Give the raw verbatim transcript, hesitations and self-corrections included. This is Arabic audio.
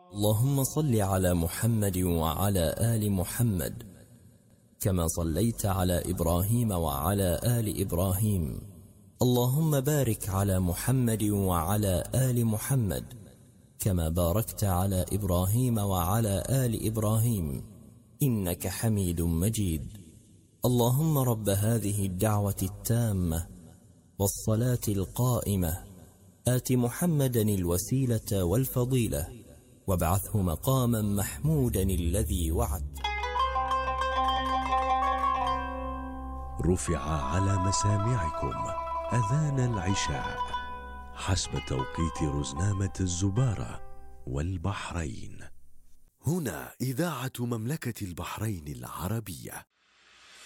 اللهم صل على محمد وعلى آل محمد كما صليت على إبراهيم وعلى آل إبراهيم. اللهم بارك على محمد وعلى آل محمد كما باركت على إبراهيم وعلى آل إبراهيم إنك حميد مجيد. اللهم رب هذه الدعوة التامة والصلاة القائمة آت محمدا الوسيلة والفضيلة وابعثه مقاما محمودا الذي وعدت. رفع على مسامعكم أذان العشاء حسب توقيت رزنامة الزبارة والبحرين. هنا إذاعة مملكة البحرين العربية.